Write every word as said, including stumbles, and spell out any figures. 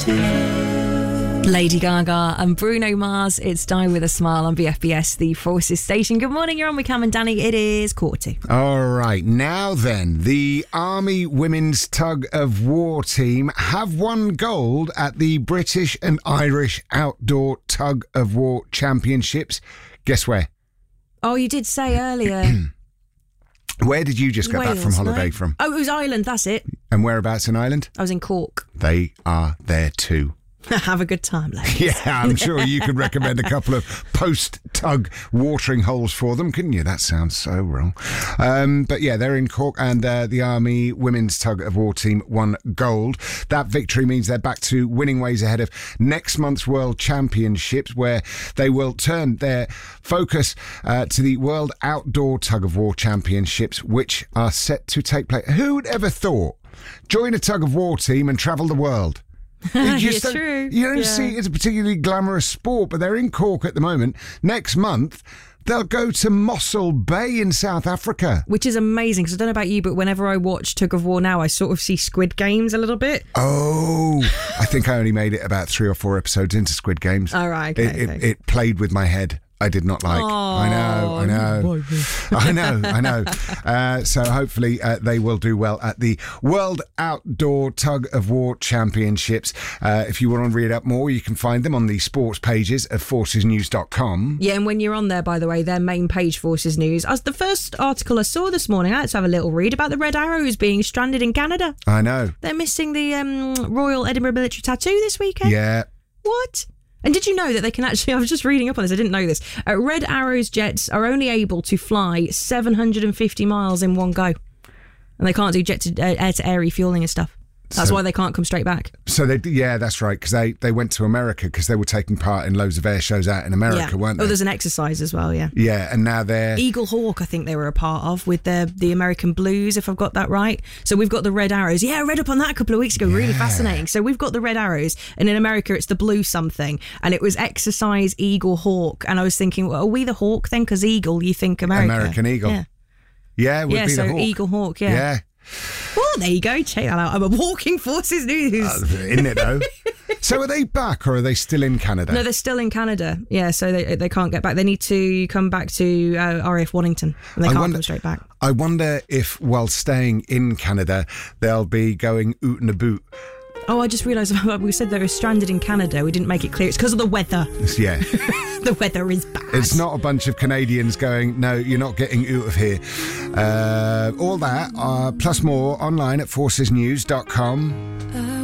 Lady Gaga and Bruno Mars, it's Die With A Smile on B F B S, the Forces station. Good morning, you're on with Cam and Danny. It is quarter two. All right, now then, the Army Women's Tug of War team have won gold at the British and Irish Outdoor Tug of War Championships. Guess where? Oh, you did say earlier. Where did you just get Wales, back from holiday no? from? Oh, it was Ireland, that's it. And whereabouts in Ireland? I was in Cork. They are there too. Have a good time, ladies. Yeah, I'm sure you could recommend a couple of post-tug watering holes for them, couldn't you? That sounds so wrong. Um, but yeah, they're in Cork, and uh, the Army Women's Tug of War team won gold. That victory means they're back to winning ways ahead of next month's World Championships, where they will turn their focus uh, to the World Outdoor Tug of War Championships, which are set to take place. Who would ever thought? Join a tug of war team and travel the world. You just It's don't, true. You don't Yeah. see it as a particularly glamorous sport, but they're in Cork at the moment. Next month, they'll go to Mossel Bay in South Africa. Which is amazing, because I don't know about you, but whenever I watch Tug of War now, I sort of see Squid Games a little bit. Oh, I think I only made it about three or four episodes into Squid Games. All right, okay, it, okay. It, it played with my head. I did not like. Oh, I know, I know. I know, I know. Uh, so hopefully uh, they will do well at the World Outdoor Tug of War Championships. Uh, if you want to read up more, you can find them on the sports pages of forces news dot com. Yeah, and when you're on there, by the way, their main page, Forces News, as the first article I saw this morning, I had to have a little read about the Red Arrows being stranded in Canada. I know. They're missing the um, Royal Edinburgh Military Tattoo this weekend. Yeah. What? And did you know that they can actually, I was just reading up on this, I didn't know this, uh, Red Arrows jets are only able to fly seven hundred fifty miles in one go. And they can't do jet to uh, air-to-air refueling and stuff. That's So- why they can't come straight back. So they, yeah, that's right, because they, they went to America because they were taking part in loads of air shows out in America, yeah. weren't Oh, they? there's an exercise as well, yeah. Yeah, and now they're... Eagle Hawk, I think they were a part of, with the the American Blues, if I've got that right. So we've got the Red Arrows. Yeah, I read up on that a couple of weeks ago. Really Yeah. fascinating. So we've got the Red Arrows, and in America it's the Blue something, and it was exercise Eagle Hawk. And I was thinking, well, are we the Hawk then? Because Eagle, you think America. American Eagle. Yeah, Yeah, it would yeah be so the Hawk. Eagle Hawk, yeah. Yeah. Well, there you go. Check that out. I'm a walking Forces News. Uh, isn't it, though? So are they back, or are they still in Canada? No, they're still in Canada. Yeah, so they they can't get back. They need to come back to uh, R A F Wannington, and they I can't wonder- come straight back. I wonder if, while staying in Canada, they'll be going oot and a boot. Oh, I just realised we said they were stranded in Canada. We didn't make it clear. It's because of the weather. Yeah. The weather is bad. It's not a bunch of Canadians going, no, you're not getting out of here. Uh, all that, uh, plus more, online at forces news dot com.